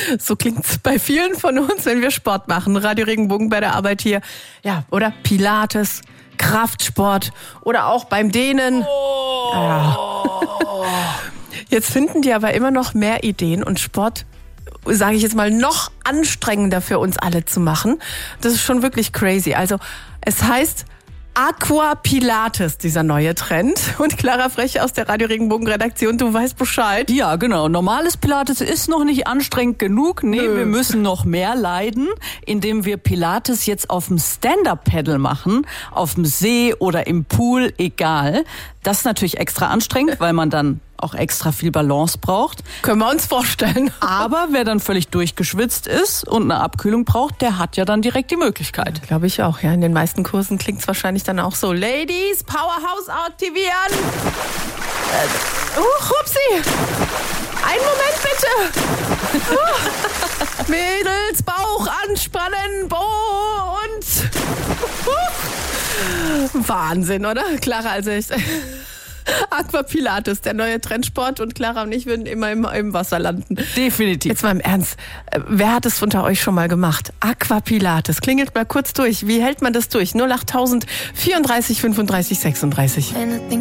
So klingt's bei vielen von uns, wenn wir Sport machen. Radio Regenbogen bei der Arbeit hier. Ja, oder Pilates, Kraftsport oder auch beim Dehnen. Ja. Jetzt finden die aber immer noch mehr Ideen und Sport, sage ich jetzt mal, noch anstrengender für uns alle zu machen. Das ist schon wirklich crazy. Also es heißt Aquapilates, dieser neue Trend. Und Clara Frech aus der Radio Regenbogen Redaktion, du weißt Bescheid. Ja, genau. Normales Pilates ist noch nicht anstrengend genug. Nee, wir müssen noch mehr leiden, indem wir Pilates jetzt auf dem Stand-Up-Paddle machen, auf dem See oder im Pool, egal. Das ist natürlich extra anstrengend, weil man dann auch extra viel Balance braucht. Können wir uns vorstellen. Aber wer dann völlig durchgeschwitzt ist und eine Abkühlung braucht, der hat ja dann direkt die Möglichkeit. Glaube ich auch, ja. In den meisten Kursen klingt es wahrscheinlich dann auch so. Ladies, Powerhouse aktivieren. Hupsi. Einen Moment bitte. Mädels, Bauch anspannen. Und Wahnsinn, oder? Clara, also ich... Aquapilates, der neue Trendsport, und Clara und ich würden immer im Wasser landen. Definitiv. Jetzt mal im Ernst, wer hat es unter euch schon mal gemacht? Aquapilates, klingelt mal kurz durch. Wie hält man das durch? 08000 34 35 36.